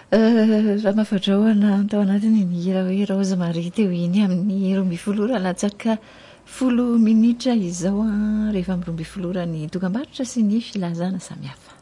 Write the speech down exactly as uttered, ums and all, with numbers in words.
Raha mahafadraoana tao anatiny ny hira hoe Rose Marie teo iny amin'ny roa ambin'ny folo ora latsaka folo minitra izao a rehefa amin'ny roa ambin'ny folo ora ny dokam-barotra sy ny filazana samihafa.